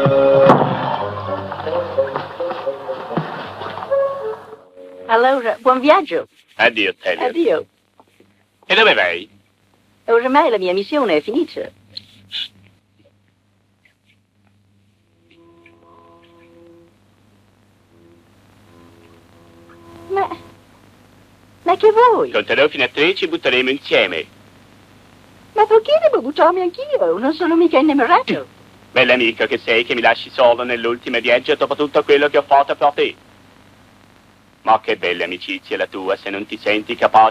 Allora, buon viaggio. Addio, Taylor. Addio. E dove vai? Ormai la mia missione è finita. Ma che vuoi? Conterò fino a 3 e ci butteremo insieme. Ma perché devo buttarmi anch'io? Non sono mica innamorato. Bell'amico che sei che mi lasci solo nell'ultima viaggio dopo tutto quello che ho fatto per te. Ma che bella amicizia la tua se non ti senti capace